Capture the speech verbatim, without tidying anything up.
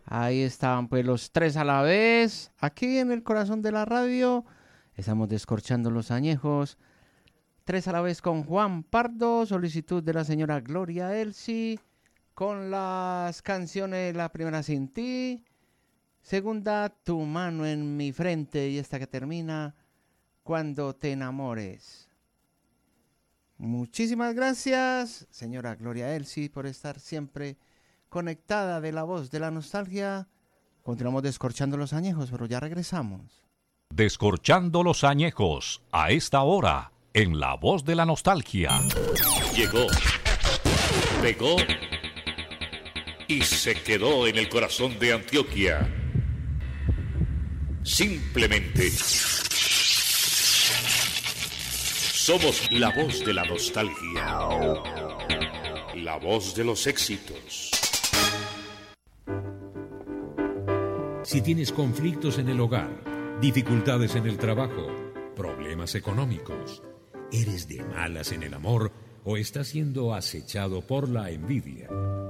Ahí estaban pues los tres a la vez. Aquí en el corazón de la radio estamos descorchando los añejos. Tres a la vez con Juan Pardo, solicitud de la señora Gloria Elsie, con las canciones La Primera Sin Ti, segunda Tu Mano en Mi Frente y esta que termina Cuando Te Enamores. Muchísimas gracias, señora Gloria Elsie, por estar siempre conectada de la voz de la nostalgia. Continuamos descorchando los añejos, pero ya regresamos. Descorchando los añejos, a esta hora, en la voz de la nostalgia. Llegó, pegó y se quedó en el corazón de Antioquia. Simplemente somos la voz de la nostalgia, la voz de los éxitos. Si tienes conflictos en el hogar, dificultades en el trabajo, problemas económicos, eres de malas en el amor o estás siendo acechado por la envidia,